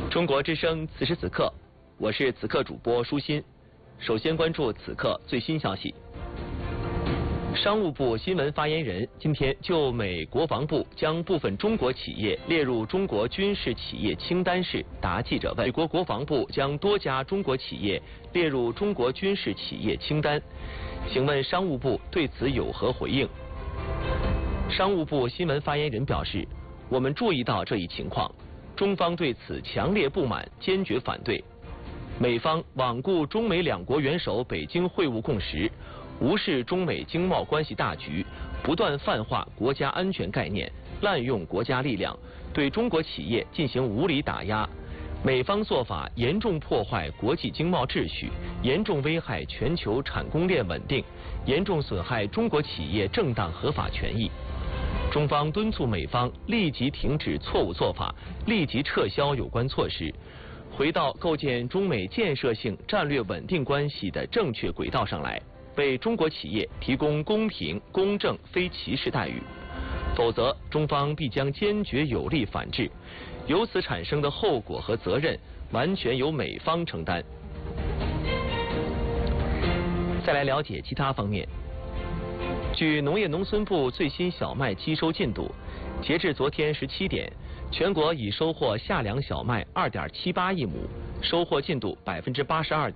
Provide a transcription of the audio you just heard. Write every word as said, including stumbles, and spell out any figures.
中国之声此时此刻，我是此刻主播舒心。首先关注此刻最新消息。商务部新闻发言人今天就美国防部将部分中国企业列入中国军事企业清单时答记者问：美国国防部将多家中国企业列入中国军事企业清单，请问商务部对此有何回应？商务部新闻发言人表示，我们注意到这一情况，中方对此强烈不满，坚决反对。美方罔顾中美两国元首北京会晤共识，无视中美经贸关系大局，不断泛化国家安全概念，滥用国家力量，对中国企业进行无理打压。美方做法严重破坏国际经贸秩序，严重危害全球产供链稳定，严重损害中国企业正当合法权益。中方敦促美方立即停止错误做法，立即撤销有关措施，回到构建中美建设性战略稳定关系的正确轨道上来，为中国企业提供公平、公正、非歧视待遇。否则，中方必将坚决有力反制，由此产生的后果和责任完全由美方承担。再来了解其他方面。据农业农村部最新小麦机收进度，截至昨天十七点，全国已收获夏粮小麦二点七八亿亩，收获进度百分之八十二点。